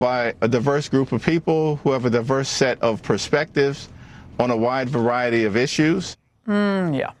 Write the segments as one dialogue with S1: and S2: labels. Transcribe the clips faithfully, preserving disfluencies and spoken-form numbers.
S1: by a diverse group of people who have a diverse set of perspectives on a wide variety of issues.
S2: Mm, yeah.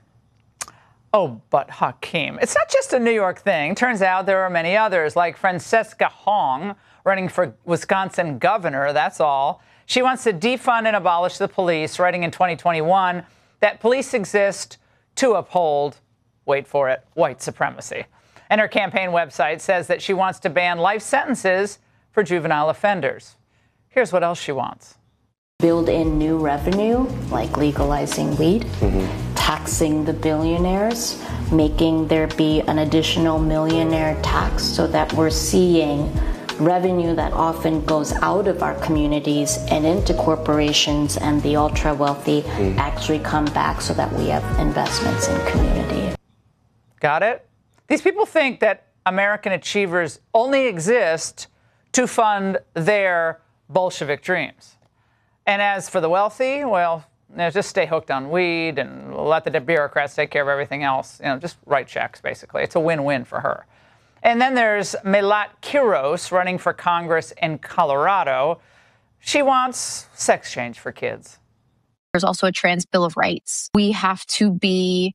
S2: Oh, but Hakeem, it's not just a New York thing. Turns out there are many others, like Francesca Hong, running for Wisconsin governor, that's all. She wants to defund and abolish the police, writing in twenty twenty-one that police exist to uphold, wait for it, white supremacy. And her campaign website says that she wants to ban life sentences for juvenile offenders. Here's what else she wants.
S3: Build in new revenue, like legalizing weed, mm-hmm. taxing the billionaires, making there be an additional millionaire tax so that we're seeing revenue that often goes out of our communities and into corporations and the ultra wealthy mm. actually come back so that we have investments in community.
S2: Got it? These people think that American achievers only exist to fund their Bolshevik dreams. And as for the wealthy, well, you know, just stay hooked on weed and let the bureaucrats take care of everything else. You know, just write checks, basically. It's a win-win for her. And then there's Melat Quiros running for Congress in Colorado. She wants sex change for kids.
S4: There's also a trans Bill of Rights. We have to be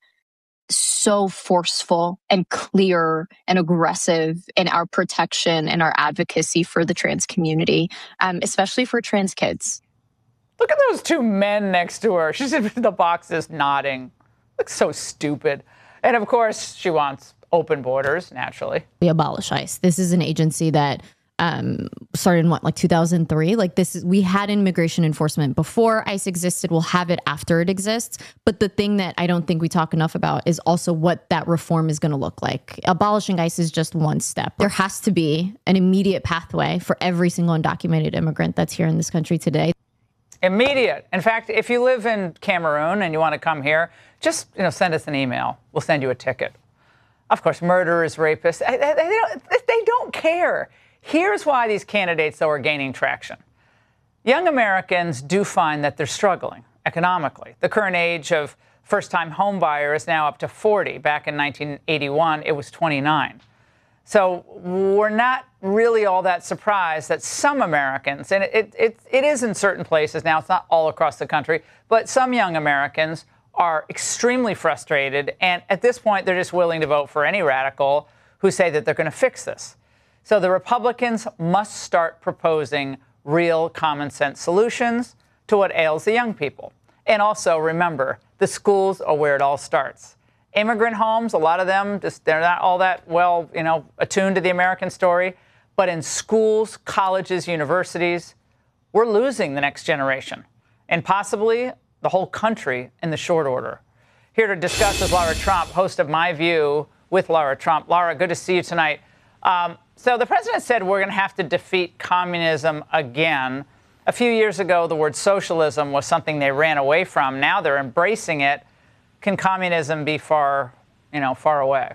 S4: so forceful and clear and aggressive in our protection and our advocacy for the trans community, um, especially for trans kids.
S2: Look at those two men next to her. She's in the boxes nodding. Looks so stupid. And of course, she wants open borders, naturally.
S5: We abolish ICE. This is an agency that um, started in what, like two thousand three? Like this is, we had immigration enforcement before ICE existed. We'll have it after it exists. But the thing that I don't think we talk enough about is also what that reform is going to look like. Abolishing ICE is just one step. There has to be an immediate pathway for every single undocumented immigrant that's here in this country today.
S2: Immediate. In fact, if you live in Cameroon and you want to come here, just you know, send us an email. We'll send you a ticket. Of course, murderers, rapists, they, they, don't, they don't care. Here's why these candidates, though, are gaining traction. Young Americans do find that they're struggling economically. The current age of first-time home buyer is now up to forty. Back in nineteen eighty-one, it was twenty-nine. So we're not really all that surprised that some Americans, and it, it, it is in certain places now, it's not all across the country, but some young Americans are extremely frustrated, and at this point, they're just willing to vote for any radical who say that they're going to fix this. So the Republicans must start proposing real common sense solutions to what ails the young people. And also, remember, the schools are where it all starts. Immigrant homes, a lot of them, just they're not all that well, you know, attuned to the American story. But in schools, colleges, universities, we're losing the next generation, and possibly the whole country in the short order. Here to discuss is Lara Trump, host of My View with Lara Trump. Lara, good to see you tonight. Um, so the president said we're going to have to defeat communism again. A few years ago, the word socialism was something they ran away from. Now they're embracing it. Can communism be far, you know, far away?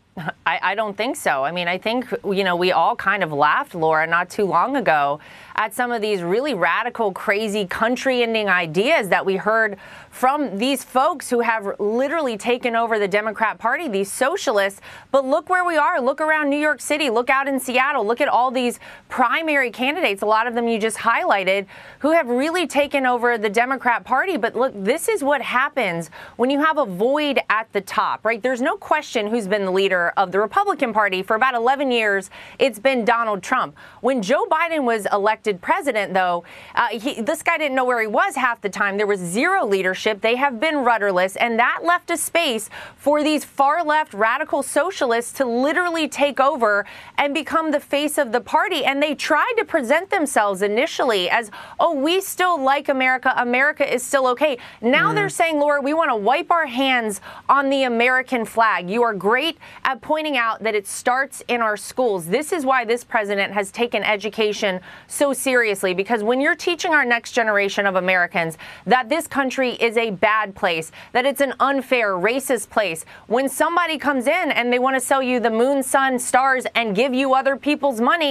S6: I, I don't think so. I mean, I think, you know, we all kind of laughed, Laura, not too long ago at some of these really radical, crazy, country-ending ideas that we heard from these folks who have literally taken over the Democrat Party, these socialists. But look where we are. Look around New York City. Look out in Seattle. Look at all these primary candidates, a lot of them you just highlighted, who have really taken over the Democrat Party. But look, this is what happens when you have a void at the top, right? There's no question who's been the leader of the Republican Party for about eleven years. It's been Donald Trump. When Joe Biden was elected president, though, uh, he, this guy didn't know where he was half the time. There was zero leadership. They have been rudderless, and that left a space for these far-left radical socialists to literally take over and become the face of the party. And they tried to present themselves initially as, oh, we still like America. America is still okay. Now mm. they're saying, Laura, we want to wipe our hands on the American flag. You are great at pointing out that it starts in our schools. This is why this president has taken education so seriously, because when you're teaching our next generation of Americans that this country is a bad place, that it's an unfair, racist place, when somebody comes in and they want to sell you the moon, sun, stars, and give you other people's money,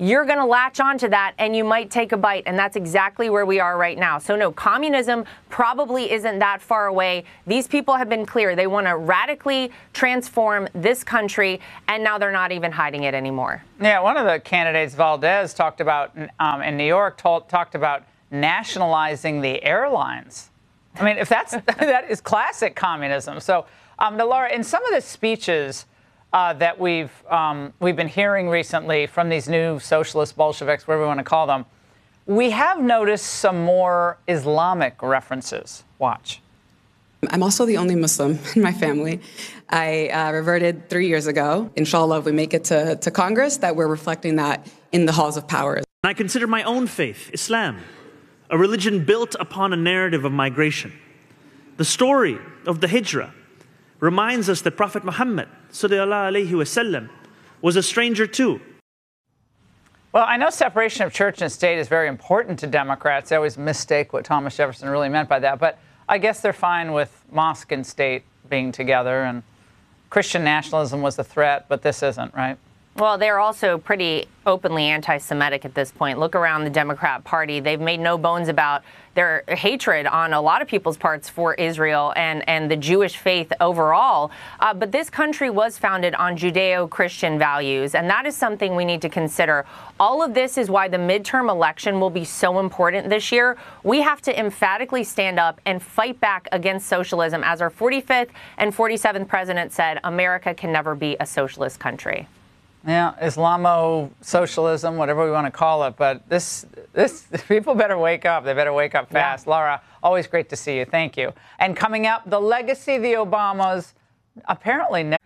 S6: you're going to latch onto that and you might take a bite. And that's exactly where we are right now. So no, communism probably isn't that far away. These people have been clear. They want to radically transform this country, and now they're not even hiding it anymore.
S2: Yeah, one of the candidates, Valdez, talked about um, in New York, told, talked about nationalizing the airlines. I mean, if that's that is classic communism. So, um, now, Laura, in some of the speeches uh, that we've um, we've been hearing recently from these new socialist Bolsheviks, whatever we want to call them, we have noticed some more Islamic references. Watch.
S7: I'm also the only Muslim in my family. I uh, reverted three years ago. Inshallah, if we make it to, to Congress, that we're reflecting that in the halls of power.
S8: I consider my own faith, Islam, a religion built upon a narrative of migration. The story of the Hijrah reminds us that Prophet Muhammad sallallahu alaihi wasallam was a stranger too.
S2: Well, I know separation of church and state is very important to Democrats. They always mistake what Thomas Jefferson really meant by that. But I guess they're fine with mosque and state being together. And Christian nationalism was the threat, but this isn't, right?
S6: Well, they're also pretty openly anti-Semitic at this point. Look around the Democrat Party. They've made no bones about their hatred on a lot of people's parts for Israel and, and the Jewish faith overall. Uh, but this country was founded on Judeo-Christian values, and that is something we need to consider. All of this is why the midterm election will be so important this year. We have to emphatically stand up and fight back against socialism. As our forty-fifth and forty-seventh president said, America can never be a socialist country.
S2: Yeah, Islamo-socialism, whatever we want to call it. But this, this people better wake up. They better wake up fast. Yeah. Laura, always great to see you. Thank you. And coming up, the legacy of the Obamas apparently never